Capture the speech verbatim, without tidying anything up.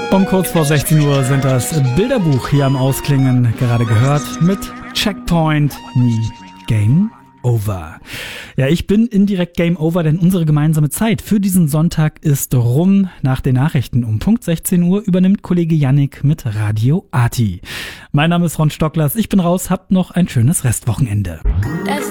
Um kurz vor sechzehn Uhr sind das Bilderbuch hier am Ausklingen, gerade gehört mit Checkpoint, nie Game Over. Ja, ich bin indirekt Game Over, denn unsere gemeinsame Zeit für diesen Sonntag ist rum. Nach den Nachrichten um Punkt sechzehn Uhr übernimmt Kollege Yannick mit Radio Arti. Mein Name ist Ron Stocklers, ich bin raus, habt noch ein schönes Restwochenende. Das